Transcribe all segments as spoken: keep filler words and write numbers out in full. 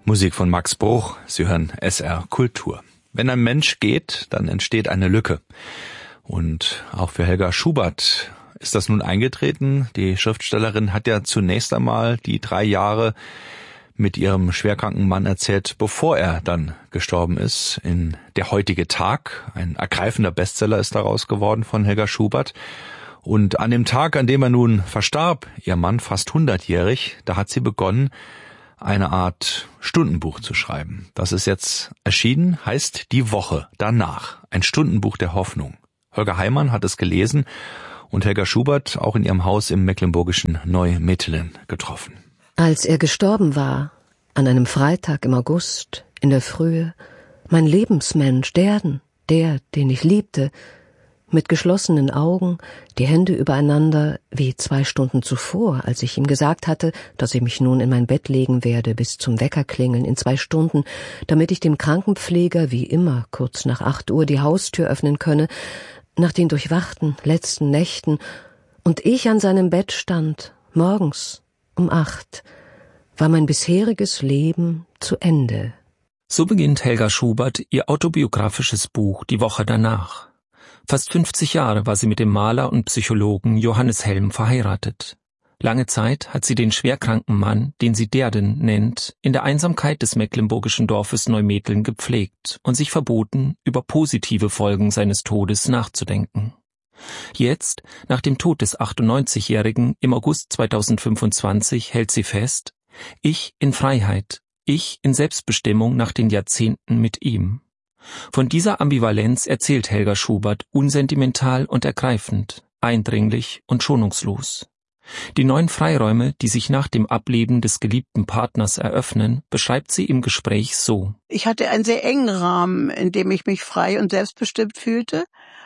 Musik von Max Bruch. Sie hören S R Kultur. Wenn ein Mensch geht, dann entsteht eine Lücke. Und auch für Helga Schubert ist das nun eingetreten. Die Schriftstellerin hat ja zunächst einmal die drei Jahre mit ihrem schwerkranken Mann erzählt, bevor er dann gestorben ist. In Der heutige Tag, ein ergreifender Bestseller ist daraus geworden von Helga Schubert. Und an dem Tag, an dem er nun verstarb, ihr Mann fast hundertjährig, da hat sie begonnen, eine Art Stundenbuch zu schreiben. Das ist jetzt erschienen, heißt Die Woche danach. Ein Stundenbuch der Hoffnung. Holger Heimann hat es gelesen und Helga Schubert auch in ihrem Haus im mecklenburgischen Neu-Metelen getroffen. Als er gestorben war, an einem Freitag im August, in der Frühe, mein Lebensmensch, Derden, der, den ich liebte, mit geschlossenen Augen, die Hände übereinander, wie zwei Stunden zuvor, als ich ihm gesagt hatte, dass ich mich nun in mein Bett legen werde bis zum Weckerklingeln in zwei Stunden, damit ich dem Krankenpfleger wie immer kurz nach acht Uhr die Haustür öffnen könne, nach den durchwachten letzten Nächten, und ich an seinem Bett stand, morgens um acht, war mein bisheriges Leben zu Ende. So beginnt Helga Schubert ihr autobiografisches Buch Die Woche danach. Fast fünfzig Jahre war sie mit dem Maler und Psychologen Johannes Helm verheiratet. Lange Zeit hat sie den schwerkranken Mann, den sie Derden nennt, in der Einsamkeit des mecklenburgischen Dorfes Neu-Metelen gepflegt und sich verboten, über positive Folgen seines Todes nachzudenken. Jetzt, nach dem Tod des achtundneunzigjährigen im August zweitausendfünfundzwanzig, hält sie fest: Ich in Freiheit, ich in Selbstbestimmung nach den Jahrzehnten mit ihm. Von dieser Ambivalenz erzählt Helga Schubert unsentimental und ergreifend, eindringlich und schonungslos. Die neuen Freiräume, die sich nach dem Ableben des geliebten Partners eröffnen, beschreibt sie im Gespräch so: Ich hatte einen sehr engen Rahmen, in dem ich mich frei und selbstbestimmt fühlte.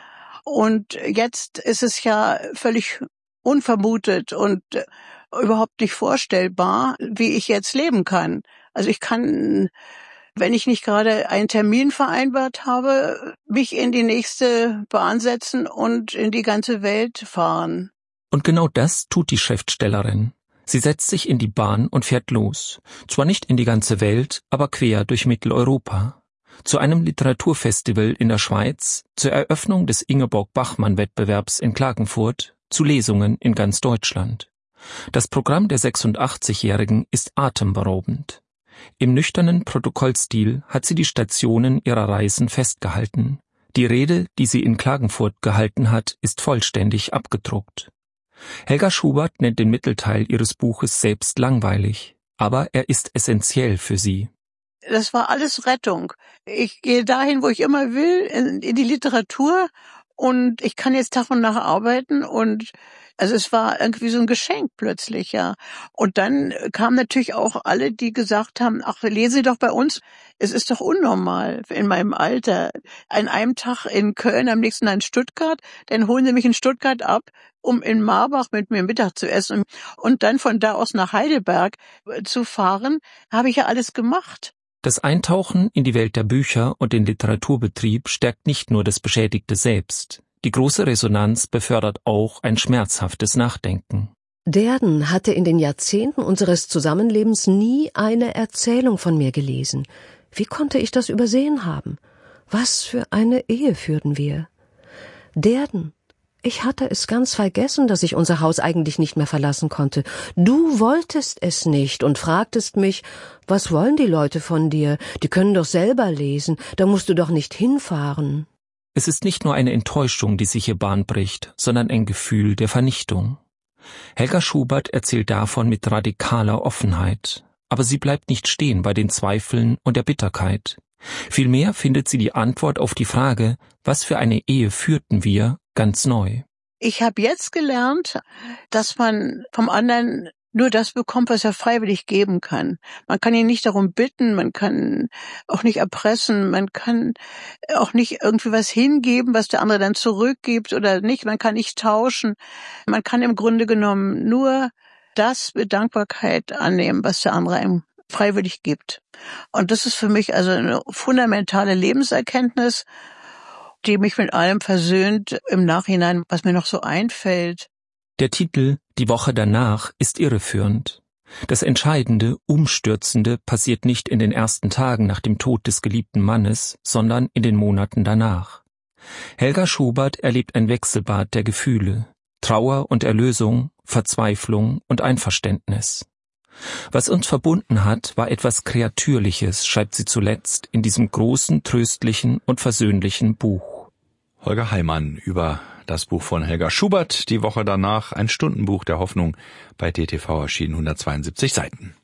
Und jetzt ist es ja völlig unvermutet und überhaupt nicht vorstellbar, wie ich jetzt leben kann. Also ich kann, wenn ich nicht gerade einen Termin vereinbart habe, mich in die nächste Bahn setzen und in die ganze Welt fahren. Und genau das tut die Schriftstellerin. Sie setzt sich in die Bahn und fährt los. Zwar nicht in die ganze Welt, aber quer durch Mitteleuropa. Zu einem Literaturfestival in der Schweiz, zur Eröffnung des Ingeborg-Bachmann-Wettbewerbs in Klagenfurt, zu Lesungen in ganz Deutschland. Das Programm der sechsundachtzigjährigen ist atemberaubend. Im nüchternen Protokollstil hat sie die Stationen ihrer Reisen festgehalten. Die Rede, die sie in Klagenfurt gehalten hat, ist vollständig abgedruckt. Helga Schubert nennt den Mittelteil ihres Buches selbst langweilig, aber er ist essentiell für sie. Das war alles Rettung. Ich gehe dahin, wo ich immer will, in, in die Literatur, und ich kann jetzt Tag und Nacht arbeiten, und also es war irgendwie so ein Geschenk plötzlich, ja. Und dann kamen natürlich auch alle, die gesagt haben: Ach, lese doch bei uns. Es ist doch unnormal in meinem Alter. An einem Tag in Köln, am nächsten in Stuttgart, dann holen sie mich in Stuttgart ab, um in Marbach mit mir Mittag zu essen. Und dann von da aus nach Heidelberg zu fahren, habe ich ja alles gemacht. Das Eintauchen in die Welt der Bücher und den Literaturbetrieb stärkt nicht nur das beschädigte Selbst. Die große Resonanz befördert auch ein schmerzhaftes Nachdenken. Derden hatte in den Jahrzehnten unseres Zusammenlebens nie eine Erzählung von mir gelesen. Wie konnte ich das übersehen haben? Was für eine Ehe führten wir? Derden, ich hatte es ganz vergessen, dass ich unser Haus eigentlich nicht mehr verlassen konnte. Du wolltest es nicht und fragtest mich: Was wollen die Leute von dir? Die können doch selber lesen, da musst du doch nicht hinfahren. Es ist nicht nur eine Enttäuschung, die sich hier Bahn bricht, sondern ein Gefühl der Vernichtung. Helga Schubert erzählt davon mit radikaler Offenheit. Aber sie bleibt nicht stehen bei den Zweifeln und der Bitterkeit. Vielmehr findet sie die Antwort auf die Frage: Was für eine Ehe führten wir, ganz neu. Ich habe jetzt gelernt, dass man vom anderen nur das bekommt, was er freiwillig geben kann. Man kann ihn nicht darum bitten, man kann auch nicht erpressen, man kann auch nicht irgendwie was hingeben, was der andere dann zurückgibt oder nicht. Man kann nicht tauschen. Man kann im Grunde genommen nur das mit Dankbarkeit annehmen, was der andere einem freiwillig gibt. Und das ist für mich also eine fundamentale Lebenserkenntnis, die mich mit allem versöhnt im Nachhinein, was mir noch so einfällt. Der Titel Die Woche danach ist irreführend. Das Entscheidende, Umstürzende passiert nicht in den ersten Tagen nach dem Tod des geliebten Mannes, sondern in den Monaten danach. Helga Schubert erlebt ein Wechselbad der Gefühle, Trauer und Erlösung, Verzweiflung und Einverständnis. Was uns verbunden hat, war etwas Kreatürliches, schreibt sie zuletzt in diesem großen, tröstlichen und versöhnlichen Buch. Holger Heilmann über das Buch von Helga Schubert, die Woche danach, ein Stundenbuch der Hoffnung, bei D T V erschienen, hundertzweiundsiebzig Seiten.